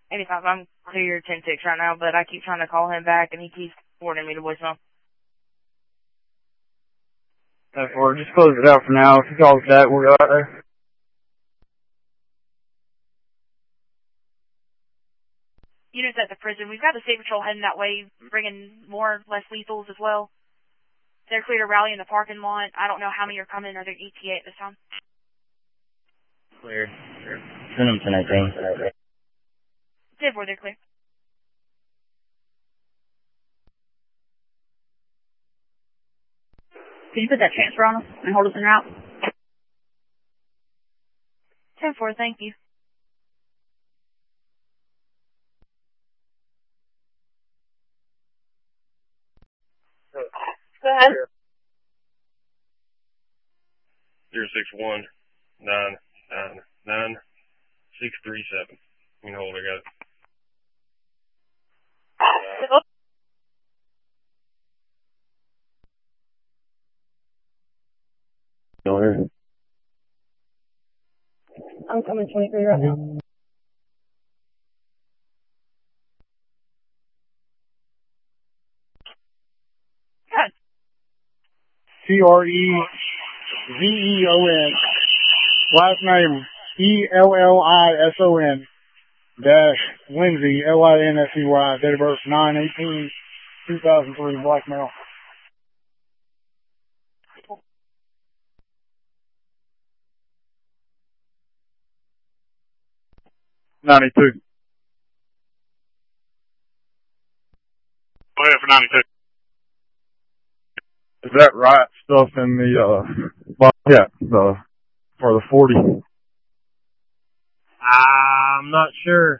85, I'm clear 10-6 right now, but I keep trying to call him back, and he keeps forwarding me to voicemail. 10-4, just close it out for now. If you call us back, we'll go out there. Units at the prison. We've got the state patrol heading that way, bringing more, less lethals as well. They're clear to rally in the parking lot. I don't know how many are coming. Are there ETA at this time? Clear. Send them to 19. 10-4, they're clear. Can you put that transfer on us and hold us en route? 10-4, thank you. Go ahead. 061 999 637. You know what I got. I'm coming 23 right now. TREZEON. Last name ELLISON. Dash Lindsay, LINSEY. Date of birth 9/18/2003. Black male. $92. Go ahead for 92. Is that right stuff in the, for the 40? I'm not sure.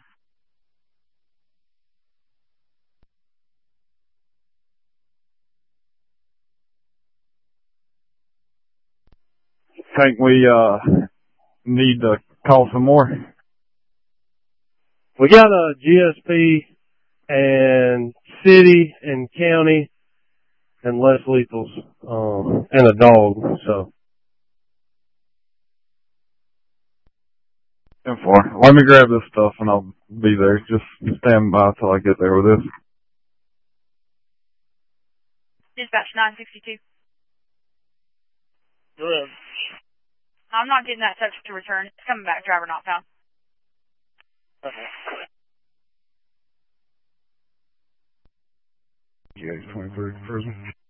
Think we, need to call some more? We got a GSP and city and county and less lethals, and a dog, so. 10-4. Let me grab this stuff and I'll be there. Just stand by till I get there with this. Dispatch 962. Go ahead. I'm not getting that subject to return. It's coming back, driver not found. GH 23 prison.